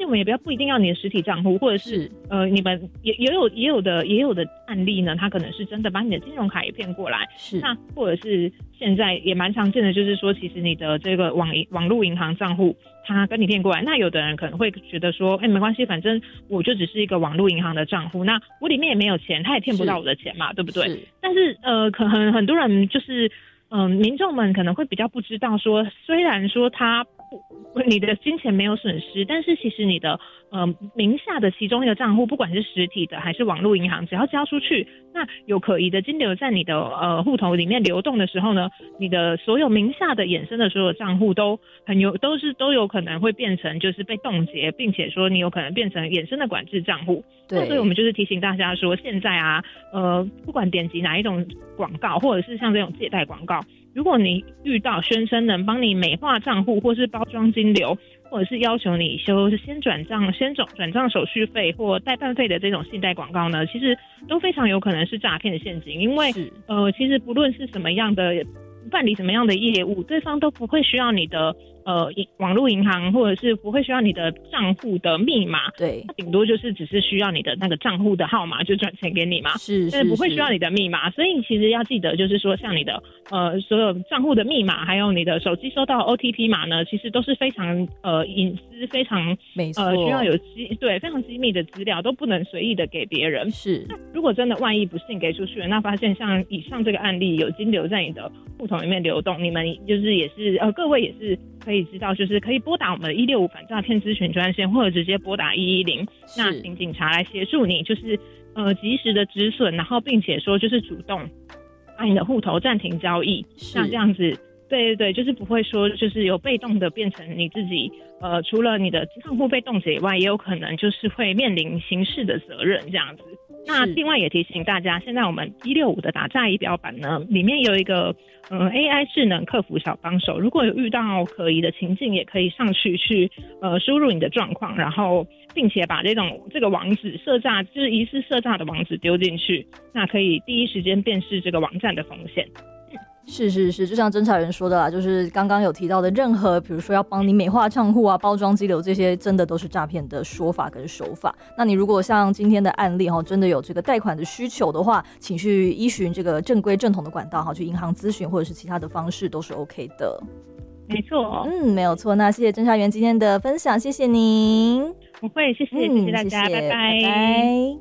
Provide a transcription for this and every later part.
我们也不一定要你的实体账户，或者是你们也有的案例呢，他可能是真的把你的金融卡也骗过来， 是那或者是现在也蛮常见的，就是说其实你的这个网络银行账户他跟你骗过来，那有的人可能会觉得说没关系，反正我就只是一个网络银行的账户，那我里面也没有钱，他也骗不到我的钱嘛，对不对？但是可能很多人就是民众们可能会比较不知道说，虽然说你的金钱没有损失，但是其实你的名下的其中一个账户，不管是实体的还是网络银行，只要交出去，那有可疑的金流在你的户头里面流动的时候呢，你的所有名下的衍生的所有账户都有可能会变成就是被冻结，并且说你有可能变成衍生的管制账户。对，所以我们就是提醒大家说，现在啊不管点击哪一种广告，或者是像这种借贷广告，如果你遇到宣称能帮你美化账户或是包装金流，或者是要求你先转账手续费或代办费的这种信贷广告呢，其实都非常有可能是诈骗陷阱。因为其实不论是什么样的办理什么样的业务，对方都不会需要你的网络银行，或者是不会需要你的账户的密码，对，它顶多就是只是需要你的那个账户的号码就转钱给你嘛，但是不会需要你的密码。所以你其实要记得，就是说像你的所有账户的密码，还有你的手机收到 OTP 码呢，其实都是非常隐私，非常需要有非常机密的资料，都不能随意的给别人。是，如果真的万一不幸给出去了，那发现像以上这个案例有金流在你的户头里面流动，你们就是也是各位也是可以知道，就是可以拨打我们的165反诈骗咨询专线，或者直接拨打110，那请警察来协助你，就是及时的止损，然后并且说就是主动把你的户头暂停交易，那这样子对，就是不会说就是有被动的变成你自己除了你的账户被冻结以外，也有可能就是会面临刑事的责任这样子。那另外也提醒大家，现在我们165的打诈仪表板呢，里面有一个AI 智能客服小帮手，如果有遇到可疑的情境，也可以上去输入你的状况，然后并且把这个网址就是疑似设诈的网址丢进去，那可以第一时间辨识这个网站的风险。 是，就像侦查员说的啦，就是刚刚有提到的任何比如说要帮你美化账户啊、包装金流，这些真的都是诈骗的说法跟手法。那你如果像今天的案例真的有这个贷款的需求的话，请去依循这个正规正统的管道去银行咨询，或者是其他的方式都是 OK 的。 没错， 没有错。那谢谢侦查员今天的分享，谢谢您。 不会，谢谢大家，拜拜。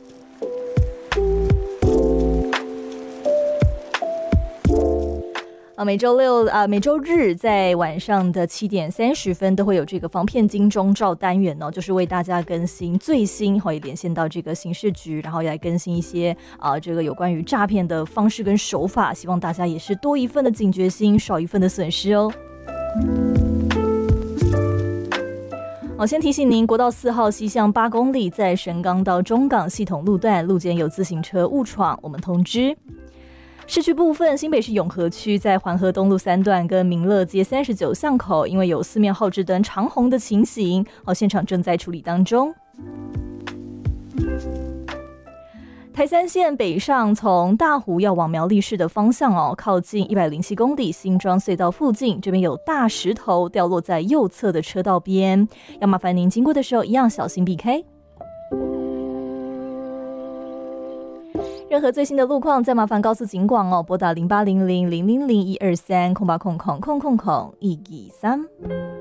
每周日在晚上的7点30分都会有这个防骗金钟罩单元就是为大家更新最新，会连线到这个刑事局，然后也来更新一些这个有关于诈骗的方式跟手法，希望大家也是多一份的警觉心，少一份的损失哦。先提醒您，国道4号西向8公里，在神冈到中港系统路段路肩有自行车误闯，我们通知。市区部分，新北市永和区在环河东路3段跟民乐街39巷口，因为有四面号志灯长红的情形，现场正在处理当中。台3线北上从大湖要往苗栗市的方向靠近107公里新庄隧道附近，这边有大石头掉落在右侧的车道边，要麻烦您经过的时候一样小心避开。任何最新的路况，再麻烦告诉警广拨打0800000123，0800000123。